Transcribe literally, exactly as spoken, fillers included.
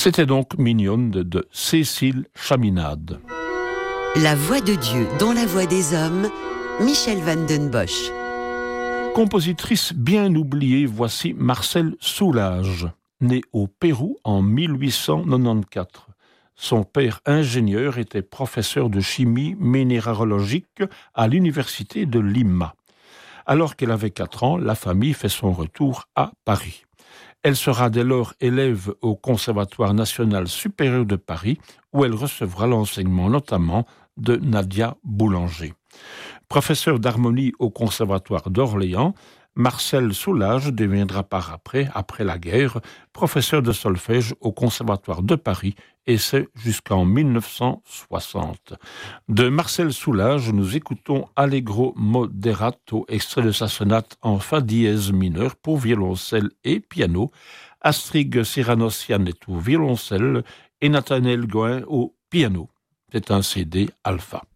C'était donc Mignonne de, de Cécile Chaminade. La voix de Dieu dans la voix des hommes, Michel van den Bosch. Compositrice bien oubliée, voici Marcelle Soulage, née au Pérou en mille huit cent quatre-vingt-quatorze. Son père ingénieur était professeur de chimie minéralogique à l'université de Lima. Alors qu'elle avait quatre ans, la famille fait son retour à Paris. Elle sera dès lors élève au Conservatoire national supérieur de Paris, où elle recevra l'enseignement notamment de Nadia Boulanger. Professeur d'harmonie au Conservatoire d'Orléans, Marcelle Soulage deviendra par après, après la guerre, professeur de solfège au Conservatoire de Paris, et c'est jusqu'en mille neuf cent soixante. De Marcelle Soulage, nous écoutons Allegro moderato, extrait de sa sonate en fa dièse mineur pour violoncelle et piano, Astrid Cyrano-Sian est au violoncelle et Nathanaël Goin au piano. C'est un C D Alpha.